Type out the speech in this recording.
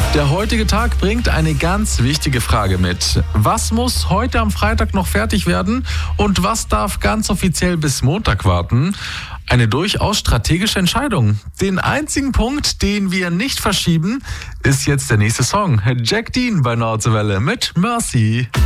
Der heutige Tag bringt eine ganz wichtige Frage mit. Was muss heute am Freitag noch fertig werden und was darf ganz offiziell bis Montag warten? Eine durchaus strategische Entscheidung. Den einzigen Punkt, den wir nicht verschieben, ist jetzt der nächste Song. Jack Dean bei Nauzewelle mit Mercy.